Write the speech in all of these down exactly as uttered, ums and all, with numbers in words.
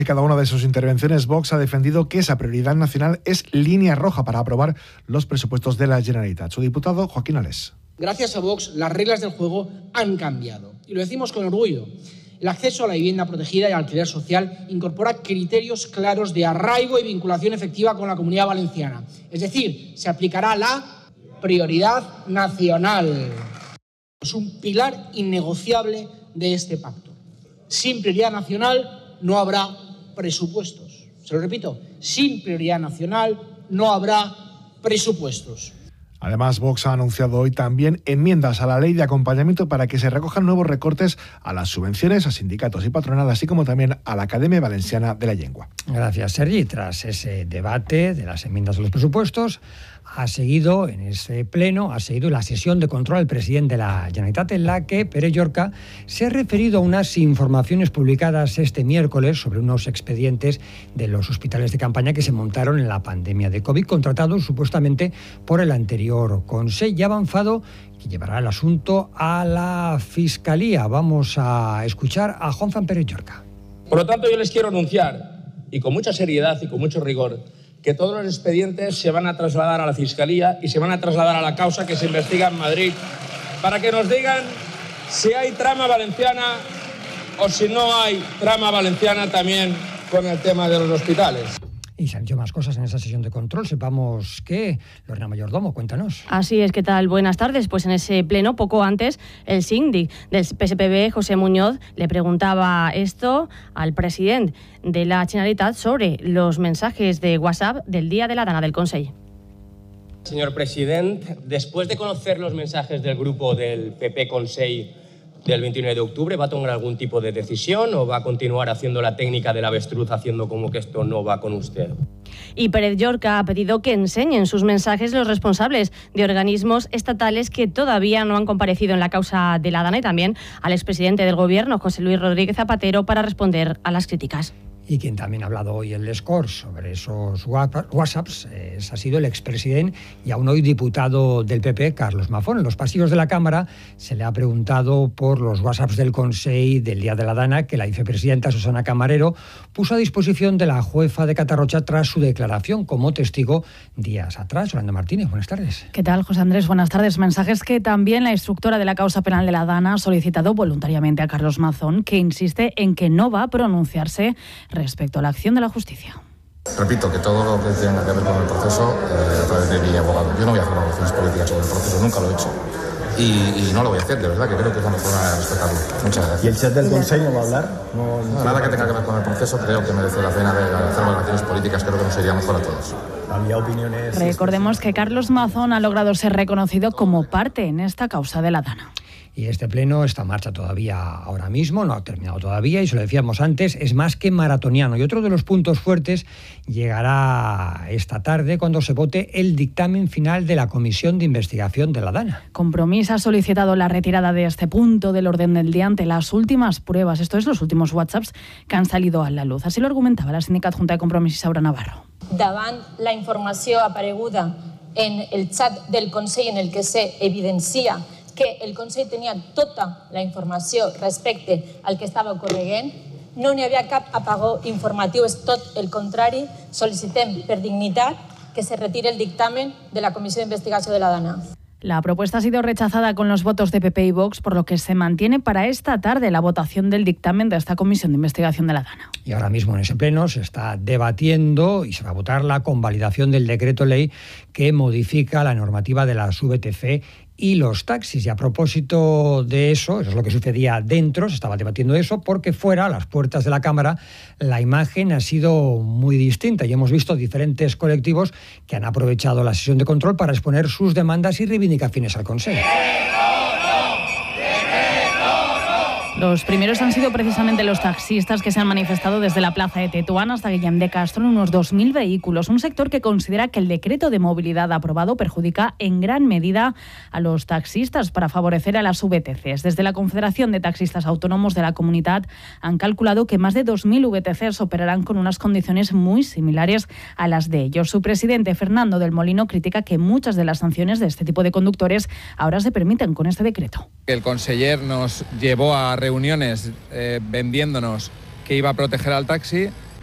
En cada una de sus intervenciones, Vox ha defendido que esa prioridad nacional es línea roja para aprobar los presupuestos de la Generalitat. Su diputado, Joaquín Alés. Gracias a Vox, las reglas del juego han cambiado. Y lo decimos con orgullo. El acceso a la vivienda protegida y al alquiler social incorpora criterios claros de arraigo y vinculación efectiva con la Comunidad Valenciana. Es decir, se aplicará la prioridad nacional. Es un pilar innegociable de este pacto. Sin prioridad nacional no habrá presupuestos. Se lo repito, sin prioridad nacional no habrá presupuestos. Además, Vox ha anunciado hoy también enmiendas a la ley de acompañamiento para que se recojan nuevos recortes a las subvenciones a sindicatos y patronal, así como también a la Academia Valenciana de la Llengua. Gracias, Sergi. Tras ese debate de las enmiendas de los presupuestos, ha seguido en ese pleno, ha seguido la sesión de control del presidente de la Generalitat, en la que Pere Llorca se ha referido a unas informaciones publicadas este miércoles sobre unos expedientes de los hospitales de campaña que se montaron en la pandemia de COVID, contratados supuestamente por el anterior Consell, y ha avanzado que llevará el asunto a la Fiscalía. Vamos a escuchar a Juanfran Pere Llorca. Por lo tanto, yo les quiero anunciar, y con mucha seriedad y con mucho rigor, que todos los expedientes se van a trasladar a la Fiscalía y se van a trasladar a la causa que se investiga en Madrid para que nos digan si hay trama valenciana o si no hay trama valenciana también con el tema de los hospitales. Y se han hecho más cosas en esa sesión de control. Sepamos que Lorena Mayordomo, cuéntanos. Así es, ¿qué tal? Buenas tardes. Pues en ese pleno, poco antes, el síndic del P S P B, José Muñoz, le preguntaba esto al presidente de la Generalitat sobre los mensajes de WhatsApp del día de la Dana del Consell. Señor presidente, después de conocer los mensajes del grupo del P P Consell del veintinueve de octubre, ¿va a tomar algún tipo de decisión o va a continuar haciendo la técnica del avestruz, haciendo como que esto no va con usted? Y Pérez Llorca ha pedido que enseñen sus mensajes los responsables de organismos estatales que todavía no han comparecido en la causa de la Dana, y también al expresidente del Gobierno, José Luis Rodríguez Zapatero, para responder a las críticas. Y quien también ha hablado hoy en Les Corts sobre esos WhatsApps es, ha sido el expresidente y aún hoy diputado del P P, Carlos Mazón. En los pasillos de la Cámara se le ha preguntado por los WhatsApps del Consell del día de la Dana, que la vicepresidenta Susana Camarero puso a disposición de la jueza de Catarrocha tras su declaración como testigo días atrás. Yolanda Martínez, buenas tardes. ¿Qué tal, José Andrés? Buenas tardes. Mensajes que también la instructora de la causa penal de la Dana ha solicitado voluntariamente a Carlos Mazón, que insiste en que no va a pronunciarse respecto a la acción de la justicia. Repito que todo lo que tenga que ver con el proceso, eh, a través de mi abogado. Yo no voy a hacer valoraciones políticas sobre el proceso, nunca lo he hecho. Y, y no lo voy a hacer, de verdad, que creo que es la mejor manera de respetarlo. Muchas gracias. ¿Y el chat del Consell no va a hablar? No, no, nada que tenga que ver con el proceso, creo que merece la pena de hacer valoraciones políticas, creo que nos iría mejor a todos. Había opiniones... Recordemos que Carlos Mazón ha logrado ser reconocido como parte en esta causa de la Dana. Y este pleno está en marcha todavía ahora mismo, no ha terminado todavía, y se lo decíamos antes, es más que maratoniano. Y otro de los puntos fuertes llegará esta tarde cuando se vote el dictamen final de la Comisión de Investigación de la Dana. Compromís ha solicitado la retirada de este punto del orden del día ante las últimas pruebas, esto es, los últimos WhatsApps que han salido a la luz. Así lo argumentaba la sindicat Junta de Compromís, Isaura Navarro. Davant la informació apareguda en el chat del Consell, en el que se evidencia que el Consell tenia tota la informació respecte al que estava ocorreguent, no n'hi havia cap apagó informatiu, és tot el contrari. Sol·licitem per dignitat que se retire el dictamen de la Comissió d'Investigació de la Dana. La propuesta ha sido rechazada con los votos de P P y Vox, por lo que se mantiene para esta tarde la votación del dictamen de esta Comisión de Investigación de la Dana. Y ahora mismo en ese pleno se está debatiendo y se va a votar la convalidación del decreto ley que modifica la normativa de las V T C y los taxis. Y a propósito de eso, eso es lo que sucedía dentro, se estaba debatiendo eso, porque fuera, a las puertas de la Cámara, la imagen ha sido muy distinta y hemos visto diferentes colectivos que han aprovechado la sesión de control para exponer sus demandas y reivindicaciones al Consell. Los primeros han sido precisamente los taxistas, que se han manifestado desde la plaza de Tetuán hasta Guillem de Castro en unos dos mil vehículos. Un sector que considera que el decreto de movilidad aprobado perjudica en gran medida a los taxistas para favorecer a las V T Cs. Desde la Confederación de Taxistas Autónomos de la Comunidad han calculado que más de dos mil V T Cs operarán con unas condiciones muy similares a las de ellos. Su presidente, Fernando del Molino, critica que muchas de las sanciones de este tipo de conductores ahora se permiten con este decreto. El conseller nos llevó a reuniones eh, vendiéndonos que iba a proteger al taxi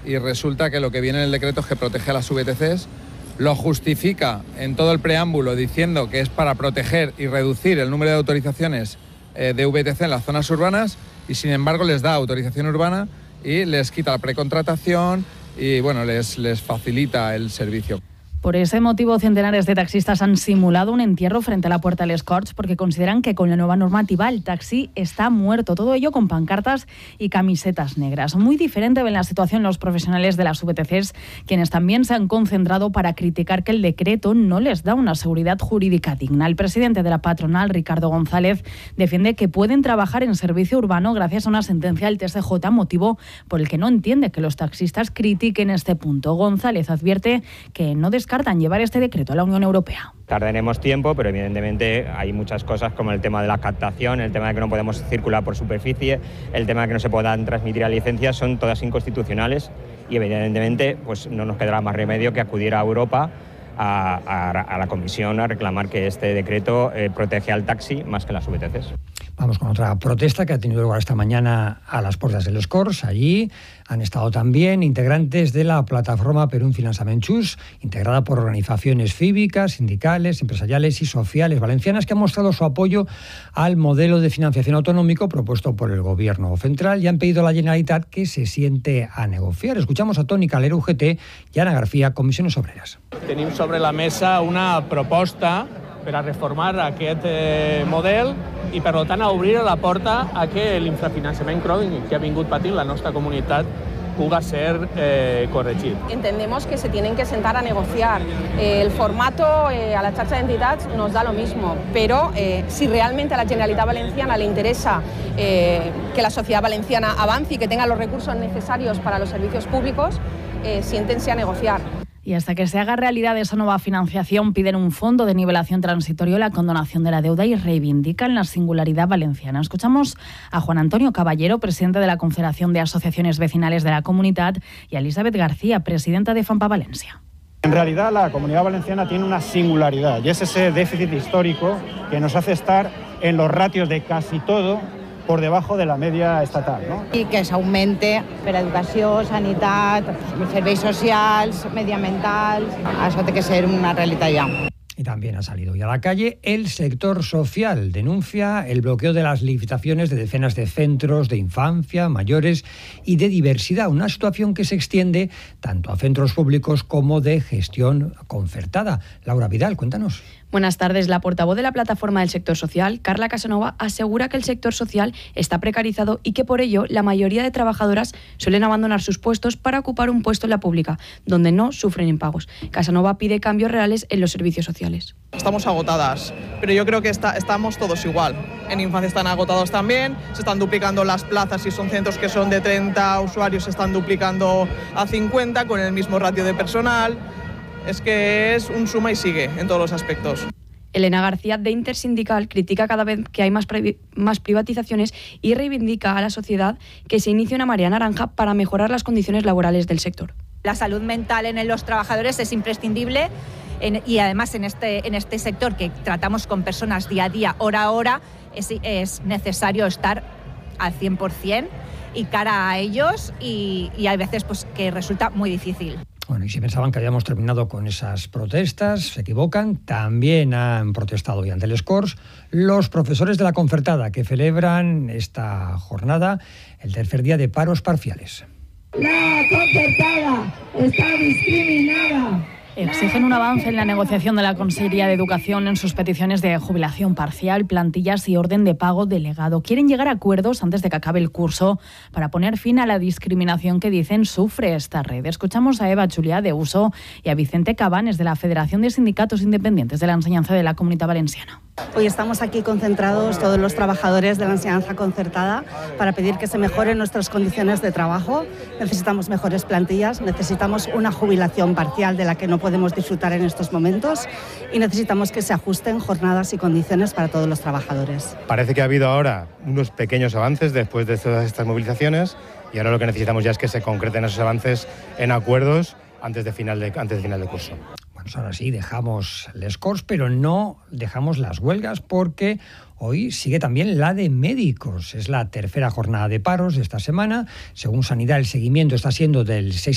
y resulta que lo que viene en el decreto es que protege a las V T Cs, lo justifica en todo el preámbulo diciendo que es para proteger y reducir el número de autorizaciones eh, de V T C en las zonas urbanas, y sin embargo les da autorización urbana y les quita la precontratación y bueno, les, les facilita el servicio. Por ese motivo, centenares de taxistas han simulado un entierro frente a la puerta del Corts porque consideran que con la nueva normativa el taxi está muerto. Todo ello con pancartas y camisetas negras. Muy diferente ven la situación los profesionales de las V T Cs, quienes también se han concentrado para criticar que el decreto no les da una seguridad jurídica digna. El presidente de la patronal, Ricardo González, defiende que pueden trabajar en servicio urbano gracias a una sentencia del T S J, motivo por el que no entiende que los taxistas critiquen este punto. González advierte que no descarta descartan llevar este decreto a la Unión Europea. Tardaremos tiempo, pero evidentemente hay muchas cosas como el tema de la captación, el tema de que no podemos circular por superficie, el tema de que no se puedan transmitir a licencias, son todas inconstitucionales y evidentemente pues no nos quedará más remedio que acudir a Europa a, a, a la Comisión a reclamar que este decreto eh, protege al taxi más que las V T Cs. Vamos con otra protesta que ha tenido lugar esta mañana a las puertas de Les Corts. Allí han estado también integrantes de la plataforma Per un Finançament Just, integrada por organizaciones cívicas, sindicales, empresariales y sociales valencianas, que han mostrado su apoyo al modelo de financiación autonómico propuesto por el Gobierno central y han pedido a la Generalitat que se siente a negociar. Escuchamos a Toni Calero, U G T, y Ana García, Comisiones Obreras. Tenim sobre la mesa una proposta per a reformar aquest eh, model i, per tant, a obrir la porta a que l'infrafinançament crònic que ha vingut patint la nostra comunitat puga ser eh, corregit. Entendemos que se tienen que sentar a negociar. Eh, el formato eh, a la xarxa d'entitats nos da lo mismo, pero eh, si realmente a la Generalitat Valenciana le interesa eh, que la sociedad valenciana avance y que tenga los recursos necesarios para los servicios públicos, eh, siéntense a negociar. Y hasta que se haga realidad esa nueva financiación, piden un fondo de nivelación transitorio, la condonación de la deuda y reivindican la singularidad valenciana. Escuchamos a Juan Antonio Caballero, presidente de la Confederación de Asociaciones Vecinales de la Comunidad, y a Elizabeth García, presidenta de FAMPA Valencia. En realidad, la Comunidad Valenciana tiene una singularidad y es ese déficit histórico que nos hace estar en los ratios de casi todo por debajo de la media estatal, ¿no? I que s'augmente per educació, sanitat, serveis socials, mediambientals. Això té que ser una realitat ja. Y también ha salido hoy a la calle el sector social. Denuncia el bloqueo de las licitaciones de decenas de centros de infancia, mayores y de diversidad. Una situación que se extiende tanto a centros públicos como de gestión concertada. Laura Vidal, cuéntanos. Buenas tardes. La portavoz de la plataforma del sector social, Carla Casanova, asegura que el sector social está precarizado y que por ello la mayoría de trabajadoras suelen abandonar sus puestos para ocupar un puesto en la pública, donde no sufren impagos. Casanova pide cambios reales en los servicios sociales. Estamos agotadas, pero yo creo que está, estamos todos igual. En infancia están agotados también, se están duplicando las plazas, si son centros que son de treinta usuarios se están duplicando a cincuenta con el mismo ratio de personal. Es que es un suma y sigue en todos los aspectos. Elena García, de Intersindical, critica cada vez que hay más, más privatizaciones y reivindica a la sociedad que se inicie una marea naranja para mejorar las condiciones laborales del sector. La salud mental en los trabajadores es imprescindible en, y además en este, en este sector que tratamos con personas día a día, hora a hora, es, es necesario estar al cien por ciento y cara a ellos y, y hay veces pues, que resulta muy difícil. Bueno, y si pensaban que habíamos terminado con esas protestas, se equivocan. También han protestado hoy ante Les Corts los profesores de la concertada, que celebran esta jornada el tercer día de paros parciales. La concertada está discriminada. Exigen un avance en la negociación de la Consellería de Educación en sus peticiones de jubilación parcial, plantillas y orden de pago delegado. Quieren llegar a acuerdos antes de que acabe el curso para poner fin a la discriminación que dicen sufre esta red. Escuchamos a Eva Juliá de Uso y a Vicente Cabanes de la Federación de Sindicatos Independientes de la Enseñanza de la Comunidad Valenciana. Hoy estamos aquí concentrados todos los trabajadores de la enseñanza concertada para pedir que se mejoren nuestras condiciones de trabajo. Necesitamos mejores plantillas, necesitamos una jubilación parcial de la que no podemos disfrutar en estos momentos y necesitamos que se ajusten jornadas y condiciones para todos los trabajadores. Parece que ha habido ahora unos pequeños avances después de todas estas movilizaciones y ahora lo que necesitamos ya es que se concreten esos avances en acuerdos antes de final de, antes de, final de curso. Bueno, ahora sí, dejamos Les Corts, pero no dejamos las huelgas porque hoy sigue también la de médicos. Es la tercera jornada de paros de esta semana. Según Sanidad, el seguimiento está siendo del seis